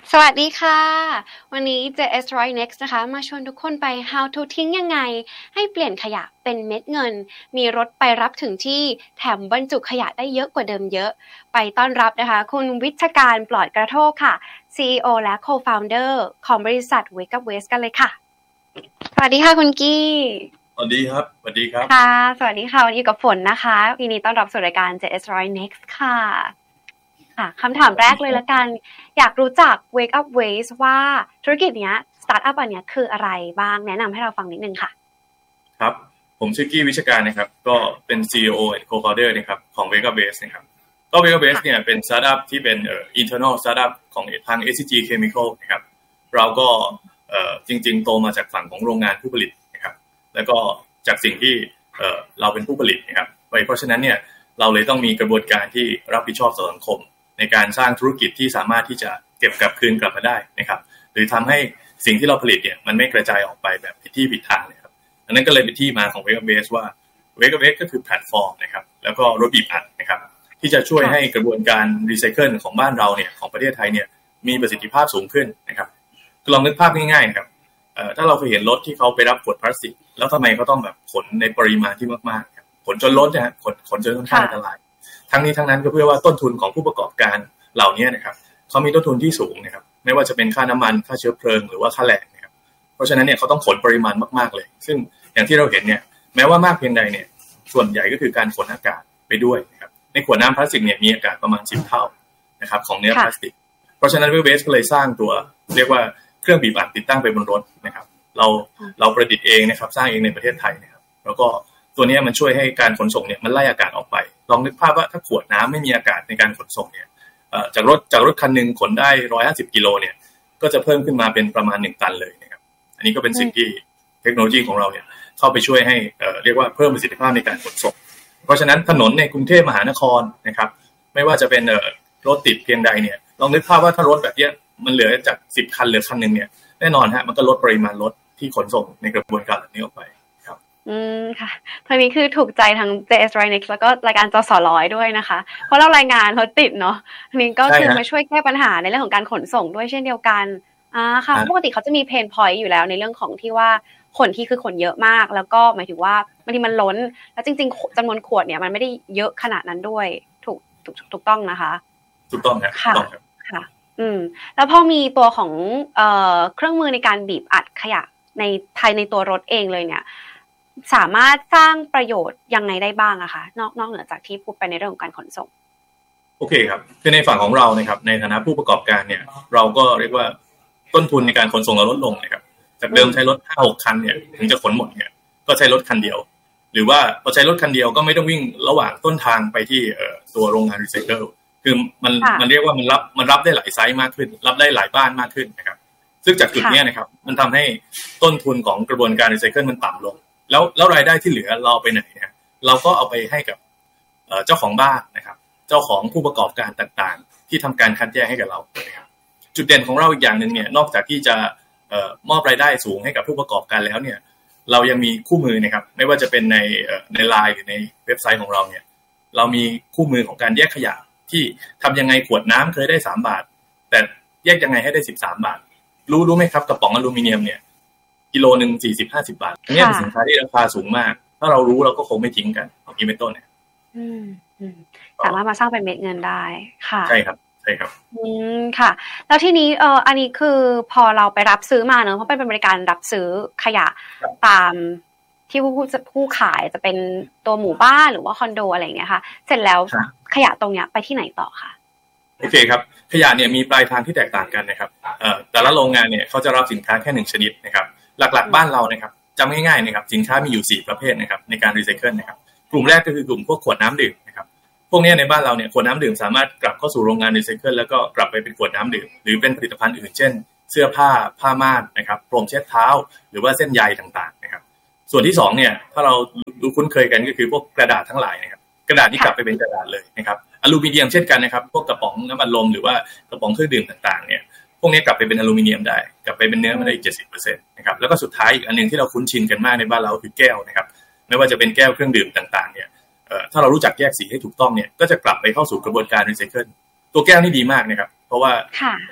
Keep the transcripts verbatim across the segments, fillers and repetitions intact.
สวัสดีค่ะวันนี้ เจ เอส Roy Next นะคะมาชวนทุกคนไป how to ทิ้งยังไงให้เปลี่ยนขยะเป็นเม็ดเงินมีรถไปรับถึงที่แถมบรรจุขยะได้เยอะกว่าเดิมเยอะไปต้อนรับนะคะคุณวิชการปลอดกระโทกค่ะ ซี อี โอ และ Co-founder ของบริษัท Wake Up Waste กันเลยค่ะสวัสดีค่ะคุณกี้สวัสดีครับสวัสดีครับค่ะสวัสดีค่ะวันนี้อยู่กับฝนนะคะยินดีต้อนรับสู่รายการ เจ เอส Roy Next ค่ะคำถามแรกเลยละกันอยากรู้จัก Wake Up Waste ว่าธุรกิจเนี้ยสตาร์ทอัพอันเนี้ยคืออะไรบ้างแนะนำให้เราฟังนิดนึงค่ะครับผมชื่อกี้วิชการนะครับก็เป็น ซี อี โอ และ Co-founder นะครับของ Wake Up Waste นะครับก็ Wake Up Waste เนี่ยเป็นสตาร์ทอัพที่เป็นเอ่อ internal startup ของทาง เอส ซี จี Chemical นะครับเราก็เอ่อจริงๆโตมาจากฝั่งของโรงงานผู้ผลิตนะครับแล้วก็จากสิ่งที่เอ่อเราเป็นผู้ผลิตนะครับเพราะฉะนั้นเนี่ยเราเลยต้องมีกระบวนการที่รับผิดชอบต่อสังคมในการสร้างธุรกิจที่สามารถที่จะเก็บกลับคืนกลับมาได้นะครับหรือทำให้สิ่งที่เราผลิตเนี่ยมันไม่กระจายออกไปแบบผิดที่ผิดทางนะครับอันนั้นก็เลยเป็นที่มาของ Wake Up Waste ว่า Wake Up Waste ก็คือแพลตฟอร์มนะครับแล้วก็รถบีบอัดนะครับที่จะช่วยให้กระบวนการรีไซเคิลของบ้านเราเนี่ยของประเทศไทยเนี่ยมีประสิทธิภาพสูงขึ้นนะครับลองนึกภาพง่ายๆครับเอ่อถ้าเราเคยเห็นรถที่เขาไปรับขวดพลาสติกแล้วทำไมเขาต้องแบบขนในปริมาณที่มากๆครับขนจนล้นนะฮะขนขนจนค่อนข้างอันตรายทั้งนี้ทั้งนั้นก็เพื่อว่าต้นทุนของผู้ประกอบการเหล่านี้นะครับเขามีต้นทุนที่สูงนะครับไม่ว่าจะเป็นค่าน้ำมันค่าเชื้อเพลิงหรือว่าค่าแรงนะครับเพราะฉะนั้นเนี่ยเขาต้องขนปริมาณมากๆเลยซึ่งอย่างที่เราเห็นเนี่ยแม้ว่ามากเพียงใดเนี่ยส่วนใหญ่ก็คือการขนอากาศไปด้วยนะครับในขวดน้ำพลาสติกเนี่ยมีอากาศประมาณสิบเท่านะครับของเนื้อพลาสติกเพราะฉะนั้น Wake Up Waste ก็เลยสร้างตัวเรียกว่าเครื่องบีบอัดติดตั้งไปบนรถนะครับเราเราประดิษฐ์เองนะครับสร้างเองในประเทศไทยนะครับแล้วก็ตัวนี้มันช่วยให้การขนส่งเนี่ยมันไล่อากาศออกไปลองนึกภาพว่าถ้าขวดน้ำไม่มีอากาศในการขนส่งเนี่ยจากรถจากรถคันนึงขนได้หนึ่งร้อยห้าสิบกิโลเนี่ยก็จะเพิ่มขึ้นมาเป็นประมาณหนึ่งตันเลยนะครับอันนี้ก็เป็นสิ่งที่เทคโนโลยีของเราเนี่ยเข้าไปช่วยให้เอ่อเรียกว่าเพิ่มประสิทธิภาพในการขนส่งเพราะฉะนั้นถนนในกรุงเทพมหานครนะครับไม่ว่าจะเป็นเอ่อรถติดเพียงใดเนี่ยลองนึกภาพว่าถ้ารถแบบเนี้ยมันเหลือจากสิบคันเหลือคันนึงเนี่ยแน่นอนฮะมันก็ลดปริมาณรถที่ขนส่งในกระบวนการเหล่านี้ออกไปครับอืมค่ะทางนี้คือถูกใจทาง เจ เอส Roy Next แล้วก็รายการจสร้อยด้วยนะคะเพราะเรารายงานรถติดเนาะอันนี้ก็คือมาช่วยแก้ปัญหาในเรื่องของการขนส่งด้วยเช่นเดียวกันอ่าค่ะปกติเขาจะมีเพนพอยต์อยู่แล้วในเรื่องของที่ว่าขนที่คือขนเยอะมากแล้วก็หมายถึงว่าบางทีมันล้นแล้วจริงๆจำนวนขวดเนี่ยมันไม่ได้เยอะขนาดนั้นด้วยถูกถูกถูกต้องนะคะถูกต้องครับค่ะค่ะอืมแล้วพอมีตัวของเอ่อเครื่องมือในการบีบอัดขยะในภายในตัวรถเองเลยเนี่ยสามารถสร้างประโยชน์ยังไงได้บ้างอะคะนอกนอกเหนือจากที่พูดไปในเรื่องของการขนส่งโอเคครับคือในฝั่งของเรานะครับในฐานะผู้ประกอบการเนี่ยเราก็เรียกว่าต้นทุนในการขนส่งเราลดลงนะครับจากเดิมใช้รถ ห้าหก คันเนี่ยถึงจะขนหมดเนี่ยก็ใช้รถคันเดียวหรือว่าพอใช้รถคันเดียวก็ไม่ต้องวิ่งระหว่างต้นทางไปที่เอ่อตัวโรงงานรีไซเคิลคือมันมันเรียกว่ามันรับมันรับได้หลายไซส์มากขึ้นรับได้หลายบ้านมากขึ้นนะครับซึ่งจากจุดนี้นะครับมันทำให้ต้นทุนของกระบวนการรีไซเคิลมันต่ำลงแล้วแล้วรายได้ที่เหลือเราไปไหนเนี่ยเราก็เอาไปให้กับเจ้าของบ้านนะครับเจ้าของผู้ประกอบการต่างๆที่ทำการคัดแยกให้กับเรานะครับจุดเด่นของเราอีกอย่างนึงเนี่ยนอกจากที่จะเอ่อมอบรายได้สูงให้กับผู้ประกอบการแล้วเนี่ยเรายังมีคู่มือนะครับไม่ว่าจะเป็นในเอ่อใน ไลน์ หรือในเว็บไซต์ของเราเนี่ยเรามีคู่มือของการแยกขยะที่ทำยังไงขวดน้ำเคยได้สามบาทแต่แยกยังไงให้ได้สิบสามบาทรู้รู้ไหมครับกระป๋องอลูมิเนียมเนี่ยกิโลนึง สี่สิบห้าสิบบาทอันนี้เป็นสินค้าที่ราคาสูงมากถ้าเรารู้เราก็คงไม่ทิ้งกันอย่างนี้เป็นต้นเนี่ยอืมอืมสามารถมาสร้างเป็นเม็ดเงินได้ค่ะใช่ครับใช่ครับอืมค่ะแล้วทีนี้เอ่ออันนี้คือพอเราไปรับซื้อมาเนอะเพราะเป็นบริการรับซื้อขยะตามที่ผู้ผู้ขายจะเป็นตัวหมู่บ้านหรือว่าคอนโดอะไรอย่างเงี้ยค่ะเสร็จแล้วขยะตรงเนี้ยไปที่ไหนต่อคะโอเคครับขยะเนี่ยมีปลายทางที่แตกต่างกันนะครับเอ่อแต่ละโรงงานเนี่ยเขาจะรับสินค้าแค่หนึ่งชนิดนะครับหลักๆบ้านเรานะครับจำง่ายๆนะครับสินค้ามีอยู่สี่ประเภทนะครับในการรีไซเคิลนะครับกลุ่มแรกก็คือกลุ่มพวกขวดน้ำดื่มนะครับพวกนี้ในบ้านเราเนี่ยขวดน้ำดื่มสามารถกลับเข้าสู่โรงงานรีไซเคิลแล้วก็กลับไปเป็นขวดน้ำดื่มหรือเป็นผลิตภัณฑ์อื่นเช่นเสื้อผ้าผ้าม่านนะครับพรมเช็ดเท้าหรือว่าเส้นใยต่างๆนะครับส่วนที่สองเนี่ยถ้าเราดูคุ้นเคยกันก็คือพวกกระดาษทั้งหลายนะครับกระดาษที่กลับไปเป็นกระดาษเลยนะครับอลูมิเนียมเช่นกันนะครับพวกกระป๋องน้ำอัดลมหรือว่ากระป๋องเครื่องดื่มต่างๆเนี่ยพวกนี้กลับไปเป็นอลูมิเนียมได้กลับไปเป็นเนื้อมาได้อีก เจ็ดสิบเปอร์เซ็นต์ นะครับแล้วก็สุดท้ายอีกอันนึงที่เราคุ้นชินกันมากในบ้านเราคือแก้วนะครับไม่ว่าจะเป็นแก้วเครื่องดื่มต่างๆเนี่ยเอ่อถ้าเรารู้จักแยกสีให้ถูกต้องเนี่ยก็จะกลับไปเข้าสู่กระบวนการรีไซเคิลตัวแก้วนี่ดีมากนะครับเพราะว่า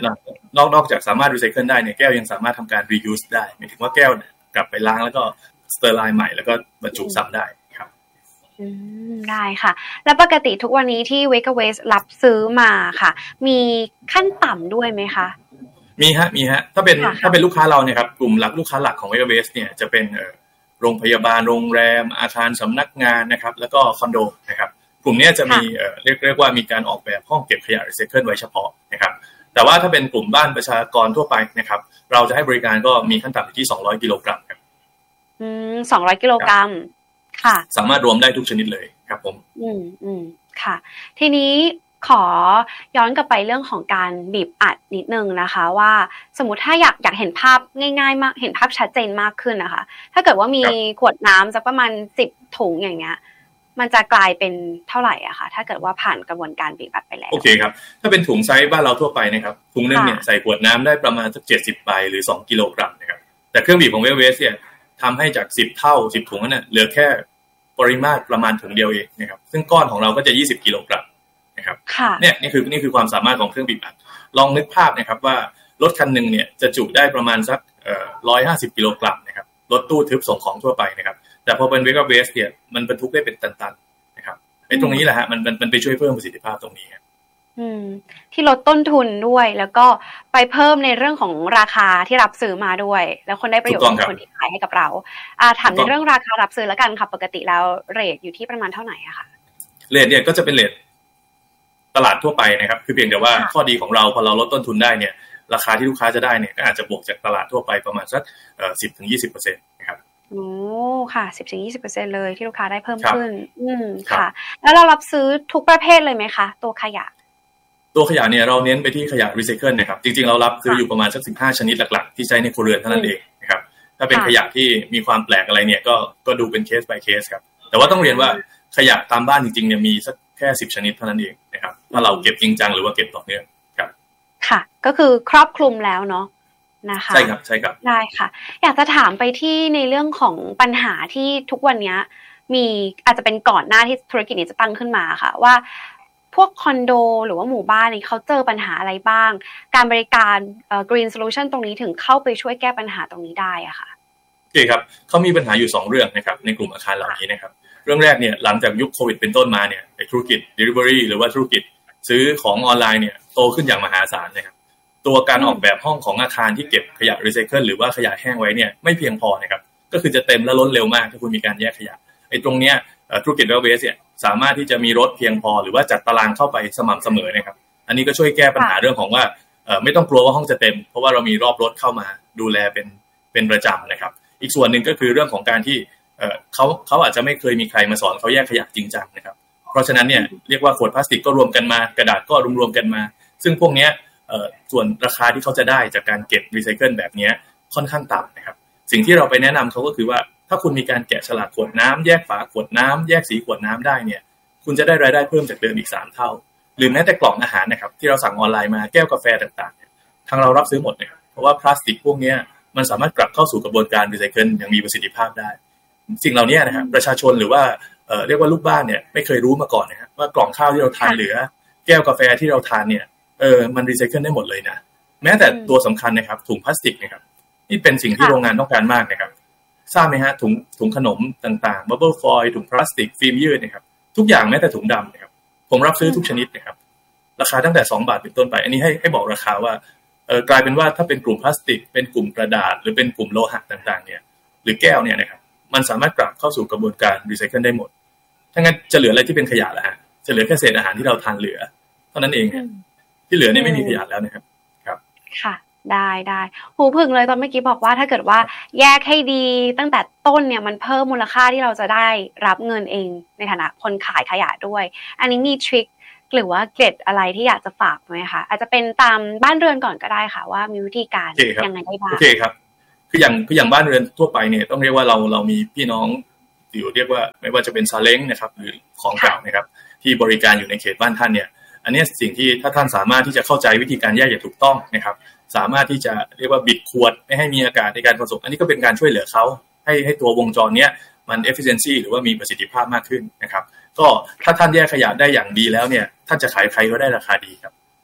นอกนอกจากสามารถรีไซเคิลได้เนี่ยแก้วยังสามารถทำการ reuse ได้หมายถึงว่าแก้วกลับไปล้างแล้วก็สเตอร์ไลน์ใหม่แล้วก็บรรจุซ้ำได้ครับอืมได้ค่ะแล้วปกติทุกวันนี้ที่ Wake Waste รับซื้อมาค่ะมีขั้นต่ำด้วยไหมคะมีฮะมีฮะถ้าเป็นถ้าเป็นลูกค้าเราเนี่ยครับกลุ่มหลักลูกค้าหลักของ Wake Waste เนี่ยจะเป็นโรงพยาบาลโรงแรมอาคารสำนักงานนะครับแล้วก็คอนโดนะครับกลุ่มนี้จะมีเรียกเรียกว่ามีการออกแบบห้องเก็บขยะรีไซเคิลไว้เฉพาะนะครับแต่ว่าถ้าเป็นกลุ่มบ้านประชากรทั่วไปนะครับเราจะให้บริการก็มีขั้นต่ำที่สองร้อยกิโลกรัมครับอืมสองร้อยกิโลกรัมค่ะสามารถรวมได้ทุกชนิดเลยครับผมอืมอืมค่ะทีนี้ขอย้อนกลับไปเรื่องของการบีบอัดนิดนึงนะคะว่าสมมุติถ้าอยากอยากเห็นภาพง่ายๆมากเห็นภาพชัดเจนมากขึ้นนะคะถ้าเกิดว่ามีขวดน้ำสักประมาณสิบถุงอย่างเงี้ยมันจะกลายเป็นเท่าไหร่อะคะถ้าเกิดว่าผ่านกระบวนการบีบอัดไปแล้วโอเคครับถ้าเป็นถุงไซส์บ้านเราทั่วไปนะครับถุงนึงเนี่ยใส่ขวดน้ำได้ประมาณสักเจ็ดสิบใบหรือสองกิโลกรัมนะครับแต่เครื่องบีบของ Wake Waste เนี่ยทำให้จากสิบเท่าสิบถุงนั่นน่ะเหลือแค่ปริมาตรประมาณถุงเดียวเองนะครับซึ่งก้อนของเราก็จะยี่สิบกิโลกรัมนะครับเนี่ยนี่คือนี่คือความสามารถของเครื่องบีบอัดลองนึกภาพนะครับว่ารถคันนึงเนี่ยจะจุได้ประมาณสักเอ่อหนึ่งร้อยห้าสิบกิโลกรัมนะครับรถตู้ทึบส่งของทั่วไปนะครับแต่พอเป็น Wake Waste เนี่ยมันบรรทุกได้เป็นตันๆนะครับไอ้ตรงนี้แหละฮะมันมันไปช่วยเพิ่มประสิทธิภาพตรงนี้ครับอืมที่ลดต้นทุนด้วยแล้วก็ไปเพิ่มในเรื่องของราคาที่รับซื้อมาด้วยแล้วคนได้ประโยชน์จากคนที่ขายให้กับเราอ่าถามในเรื่องราคารับซื้อแล้วกันค่ะปกติแล้วเรทอยู่ที่ประมาณเท่าไหร่อะคะเรทเนี่ยก็จะเป็นเรทตลาดทั่วไปนะครับคือเพียงแต่ว่าข้อดีของเราพอเราลดต้นทุนได้เนี่ยราคาที่ลูกค้าจะได้เนี่ยก็อาจจะบวกจากตลาดทั่วไปประมาณสักเอ่อ สิบถึงยี่สิบเปอร์เซ็นต์ นะครับโอ้ค่ะ สิบถึงยี่สิบเปอร์เซ็นต์ เลยที่ลูกค้าได้เพิ่มขึ้นอืมค่ะแล้วเรารับซื้อทุกประเภทเลยไหมคะตัวขยะตัวขยะเนี่ยเราเน้นไปที่ขยะรีไซเคิลนะครับจริงๆเรารับซื้ออยู่ประมาณสักสิบห้าชนิดหลักๆที่ใช้ในครัวเรือนเท่านั้นเองนะครับถ้าเป็นขยะที่มีความแปลกอะไรเนี่ยก็ก็ดูเป็นเคส by เคสครับแต่ว่าต้องเรียนว่าขยะตามบ้านจริงๆเนี่ยมีสักแค่สิบชนิดเท่านั้นเองนะครับถ้าเราเก็บจริงจังหรือว่าเก็บต่อเนื่องครับค่ะก็คือครอบคลุมแล้วเนาะนะคะใช่ครับใช่ครับได้ค่ะอยากจะถามไปที่ในเรื่องของปัญหาที่ทุกวันนี้มีอาจจะเป็นก่อนหน้าที่ธุรกิจนี้จะตั้งขึ้นมาค่ะว่าพวกคอนโดหรือว่าหมู่บ้านนี่เขาเจอปัญหาอะไรบ้างการบริการเอ่อ Green Solution ตรงนี้ถึงเข้าไปช่วยแก้ปัญหาตรงนี้ได้อะค่ะโอเคครับเขามีปัญหาอยู่สองเรื่องนะครับในกลุ่มอาคารเหล่านี้นะครับเรื่องแรกเนี่ยหลังจากยุคโควิดเป็นต้นมาเนี่ยธุรกิจ delivery หรือว่าธุรกิจซื้อของออนไลน์เนี่ยโตขึ้นอย่างมหาศาลนะครับตัวการออกแบบห้องของอาคารที่เก็บขยะรีไซเคิลหรือว่าขยะแห้งไว้เนี่ยไม่เพียงพอนะครับก็คือจะเต็มและล้นเร็วมากถ้าคุณมีการแยกขยะไอ้ตรงเนี้ยธุรกิจ Wake Waste เนี่ยสามารถที่จะมีรถเพียงพอหรือว่าจัดตารางเข้าไปสม่ำเสมอนะครับอันนี้ก็ช่วยแก้ปัญหาเรื่องของว่าไม่ต้องกลัวว่าห้องจะเต็มเพราะว่าเรามีรอบรถเข้ามาดูแลเป็นเป็นประจำนะครับอีกส่วนหนึ่งก็คือเรื่องของการที่เขาเขาอาจจะไม่เคยมีใครมาสอนเขาแยกขยะจริงจังนะครับเพราะฉะนั้นเนี่ยเรียกว่าขวดพลาสติกก็รวมกันมากระดาษก็รวมๆกันมาซึ่งพวกนี้ส่วนราคาที่เขาจะได้จากการเก็บรีไซเคิลแบบนี้ค่อนข้างต่ำนะครับสิ่งที่เราไปแนะนำเขาก็คือว่าถ้าคุณมีการแกะฉลากขวดน้ำแยกฝาขวดน้ำแยกสีขวดน้ำได้เนี่ยคุณจะได้รายได้เพิ่มจากเดิมอีกสามเท่าหรือแม้แต่กล่องอาหารนะครับที่เราสั่งออนไลน์มาแก้วกาแฟต่างๆทางเรารับซื้อหมดนะครับเพราะว่าพลาสติกพวกนี้มันสามารถกลับเข้าสู่กระบวนการรีไซเคิลอย่างมีประสิทธิภาพได้สิ่งเหล่านี้นะครับประชาชนหรือว่าเอ่อเรียกว่าลูกบ้านเนี่ยไม่เคยรู้มาก่อนนะครับว่ากล่องข้าวที่เราทานเหลือแก้วกาแฟที่เราทานเนี่ยเออมันรีไซเคิลได้หมดเลยนะแม้แต่ตัวสำคัญนะครับถุงพลาสติกนะครับนี่เป็นสิ่งที่โรงงานต้องการมากนะครับทราบไหมฮะถุงถุงขนมต่างๆบับเบิ้ลฟอยล์ถุงพลาสติกฟิล์มยืดนะครับทุกอย่างแม้แต่ถุงดำนะครับผมรับซื้อทุกชนิดนะครับราคาตั้งแต่สองบาทเป็นต้นไปอันนี้ให้ให้บอกราคาว่าเออกลายเป็นว่าถ้าเป็นกลุ่มพลาสติกเป็นกลุ่มกระดาษหรือเป็นกลุ่มโลหะต่างๆเนี่ยหรือแก้วเนี่ยนะครับมันสามารถกลับเข้าสู่กระบวนการรีไซเคิลได้หมดถ้างั้นจะเหลืออะไรที่เป็นขยะล่ะฮะจะเหลือแค่เศษอาหารที่เราทานเหลือเท่านั้นเองที่เหลือนี่ไม่มีขยะแล้วนะครับครับค่ะได้ได้หูพึ่งเลยตอนเมื่อกี้บอกว่าถ้าเกิดว่าแยกให้ดีตั้งแต่ต้นเนี่ยมันเพิ่มมูลค่าที่เราจะได้รับเงินเองในฐานะคนขายขยะด้วยอันนี้มีทริคหรือว่าเกร็ดอะไรที่อยากจะฝากไหมคะอาจจะเป็นตามบ้านเรือนก่อนก็ได้ค่ะว่ามีวิธีการยังไงได้บ้างโอเคครับคืออย่างคืออย่างบ้านเรือนทั่วไปเนี่ยต้องเรียกว่าเราเรามีพี่น้องอยู่เรียกว่าไม่ว่าจะเป็นซาเล้งนะครับหรือของเก่านะครับที่บริการอยู่ในเขตบ้านท่านเนี่ยอันนี้สิ่งที่ถ้าท่านสามารถที่จะเข้าใจวิธีการแยกอย่างถูกต้องนะครับสามารถที่จะเรียกว่าบิดขวดไม่ให้มีอากาศในการขนส่งอันนี้ก็เป็นการช่วยเหลือเขาให้ให้ตัววงจรเนี้ยมัน efficiency หรือว่ามีประสิทธิภาพมากขึ้นนะครับก็ถ้าท่านแยกขยะได้อย่างดีแล้วเนี่ยท่านจะขายใครก็ได้ราคาดีครับ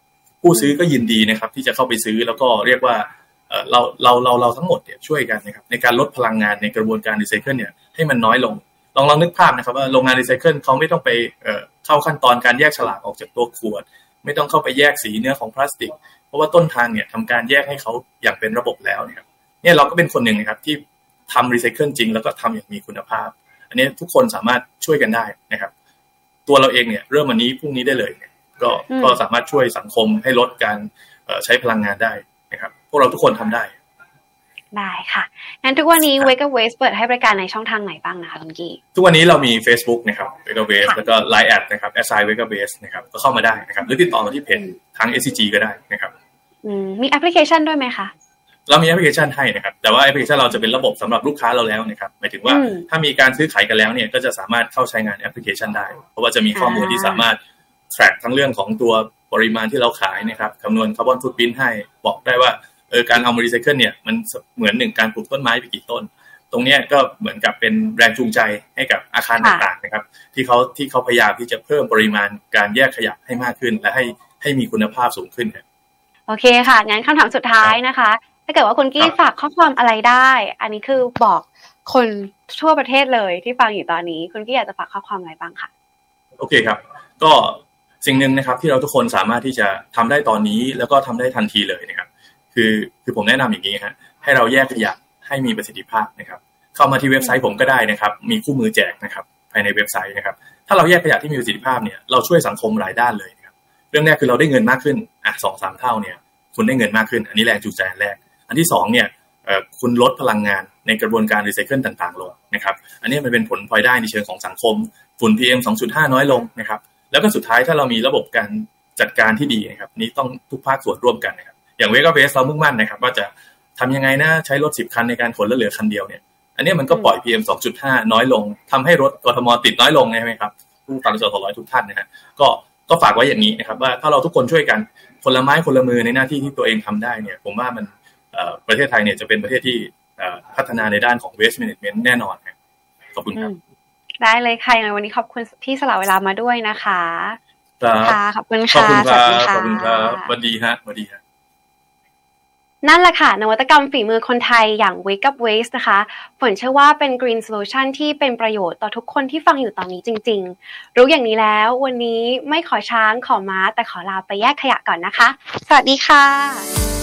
ผู้ซื้อก็ยินดีนะครับที่จะเข้าไปซื้อแล้วก็เรียกว่าเอ่อเราเราเราเราทั้งหมดเนี่ยช่วยกันนะครับในการลดพลังงานในกระบวนการรีไซเคิลเนี่ยให้มันน้อยลงลองลองนึกภาพนะครับว่าโรงงานรีไซเคิลเขาไม่ต้องไปเอ่อเข้าขั้นตอนการแยกฉลากออกจากตัวขวดไม่ต้องเข้าไปแยกสีเนื้อของพลาสติกเพราะว่าต้นทางเนี่ยทำการแยกให้เขาอย่างเป็นระบบแล้วนะครับเนี่ยเราก็เป็นคนหนึ่งนะครับที่ทำรีไซเคิลจริงแล้วก็ทำอย่างมีคุณภาพอันนี้ทุกคนสามารถช่วยกันได้นะครับตัวเราเองเนี่ยเริ่มวันนี้พรุ่งนี้ได้เลยก็ก็สามารถช่วยสังคมให้ลดการใช้พลังงานได้นะครับพวกเราทุกคนทำได้ได้ค่ะงั้นทุกวันนี้ Wake Up Waste เปิดให้บริการในช่องทางไหนบ้างนะคะคุณกี้ทุกวันนี้เรามี Facebook นะครับ Wake Up Waste แล้วก็ ไลน์ แอด นะครับ แอท ไซน์ Wake Up Waste นะครับก็เข้ามาได้นะครับหรือติดต่อมาที่เพจทาง เอส ซี จี ก็ได้นะครับอืมมีแอปพลิเคชันด้วยไหมคะเรามีแอปพลิเคชันให้นะครับแต่ว่าแอปพลิเคชันเราจะเป็นระบบสำหรับลูกค้าเราแล้วนะครับหมายถึงว่าถ้ามีการซื้อขายกันแล้วเนี่ยก็จะสามารถเข้าใช้งานแอปพลิเคชันได้เพราะว่าจะมีข้อมูลที่สามารถ track ทั้งเรื่องของตัวปริมาณที่เราขายนะครับคำนวณคาร์บอนฟุตพริ้นท์ให้บอกได้ว่าเออการเอามารีไซเคิลเนี่ยมันเหมือนหนึ่งการปลูกต้นไม้ไปกี่ต้นตรงเนี้ยก็เหมือนกับเป็นแรงจูงใจให้กับอาคารต่างๆนะครับที่เขาที่เขาพยายามที่จะเพิ่มปริมาณการแยกขยะให้มากขึ้นและให้ให้มีคุณภาพสูงขึ้นครับโอเคค่ะงั้นคำถามสุดท้ายนะคะถ้าเกิดว่าคุณกี้ฝากข้อความอะไรได้อันนี้คือบอกคนทั่วประเทศเลยที่ฟังอยู่ตอนนี้คุณกี้อยากจะฝากข้อความอะไรบ้างค่ะโอเคครับก็สิ่งหนึ่งนะครับที่เราทุกคนสามารถที่จะทำได้ตอนนี้แล้วก็ทำได้ทันทีเลยนะครับคือคือผมแนะนำอย่างนี้ฮะให้เราแยกขยะให้มีประสิทธิภาพนะครับเข้ามาที่เว็บไซต์ผมก็ได้นะครับมีคู่มือแจกนะครับภายในเว็บไซต์นะครับถ้าเราแยกขยะที่มีประสิทธิภาพเนี่ยเราช่วยสังคมหลายด้านเลยนะครับเรื่องแรกคือเราได้เงินมากขึ้นอ่ะ สองถึงสาม เท่าเนี่ยคุณได้เงินมากขึ้นอันนี้แรงจูงใจอันแรกอันที่สองเนี่ยเอ่อคุณลดพลังงานในกระบวนการรีไซเคิลต่างๆลงนะครับอันนี้มันเป็นผลพลอยได้ในเชิงของสังคมฝุ่น พี เอ็ม สองจุดห้า น้อยลงนะครับแล้วก็สุดท้ายถ้าเรามีระบบการจัดการที่ดีนะครับนี้ต้องทุกภาคส่วนร่วมกันนะครับอย่าง Wake Up Waste เรามุ่งมั่นนะครับว่าจะทำยังไงนะใช้รถสิบคันในการขนแล้วเหลือคันเดียวเนี่ยอันนี้มันก็ปล่อย พี เอ็ม สองจุดห้า น้อยลงทำให้รถกทมติดน้อยลงใช่ไหมครับผู้ฟังสร้อยทุกท่านนะฮะก็ก็ฝากไว้อย่างนี้นะครับว่าถ้าเราทุกคนช่วยกันคนละไม้คนละมือในหน้าที่ที่ตัวเองทำได้เนี่ยผมว่ามันประเทศไทยเนี่ยจะเป็นประเทศที่พัฒนาในด้านของ waste management แน่นอนครับขอบคุณครับได้เลยค่ะยังไงวันนี้ขอบคุณที่สละเวลามาด้วยนะคะค่ะขอบคุณค่ะขอบคุณครับขอบคุณครับสวัสดีฮะสวัสดีครับนั่นแหละค่ะนวัตกรรมฝีมือคนไทยอย่าง Wake Up Waste นะคะฝนเชื่อว่าเป็น Green Solution ที่เป็นประโยชน์ต่อทุกคนที่ฟังอยู่ตอนนี้จริงๆรู้อย่างนี้แล้ววันนี้ไม่ขอช้างขอม้าแต่ขอลาไปแยกขยะก่อนนะคะสวัสดีค่ะ